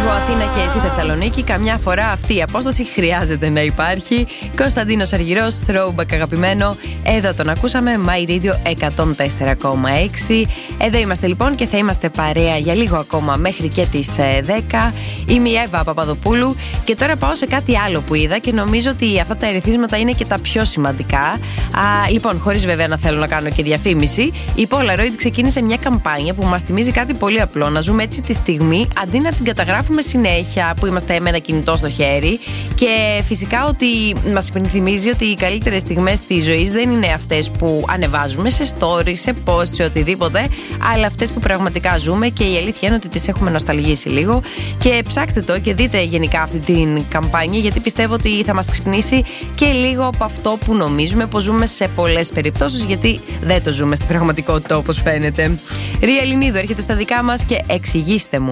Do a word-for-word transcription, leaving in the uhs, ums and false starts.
Εγώ Αθήνα και εσύ Θεσσαλονίκη. Καμιά φορά αυτή η απόσταση χρειάζεται να υπάρχει. Κωνσταντίνος Αργυρός, throwback αγαπημένο. Εδώ τον ακούσαμε, My Radio εκατόν τέσσερα κόμμα έξι. Εδώ είμαστε λοιπόν και θα είμαστε παρέα για λίγο ακόμα μέχρι και τις δέκα. Είμαι η Εύα Παπαδοπούλου και τώρα πάω σε κάτι άλλο που είδα και νομίζω ότι αυτά τα ερεθίσματα είναι και τα πιο σημαντικά. Α, λοιπόν, χωρίς βέβαια να θέλω να κάνω και διαφήμιση, η Polaroid ξεκίνησε μια καμπάνια που μας θυμίζει κάτι πολύ απλό. Να ζούμε έτσι τη στιγμή αντί να την καταγράφουμε συνέχεια που είμαστε με ένα κινητό στο χέρι. Και φυσικά ότι μας υπενθυμίζει ότι οι καλύτερες στιγμές της ζωής δεν είναι αυτές που ανεβάζουμε σε stories, σε post, σε οτιδήποτε, αλλά αυτές που πραγματικά ζούμε και η αλήθεια είναι ότι τις έχουμε νοσταλγήσει λίγο. Και ψάξτε το και δείτε γενικά αυτή την καμπάνια, γιατί πιστεύω ότι θα μας ξυπνήσει και λίγο από αυτό που νομίζουμε πως ζούμε σε πολλές περιπτώσεις, γιατί δεν το ζούμε στην πραγματικότητα όπως φαίνεται. Ρία Ελληνίδου έρχεται στα δικά μας και εξηγήστε μου.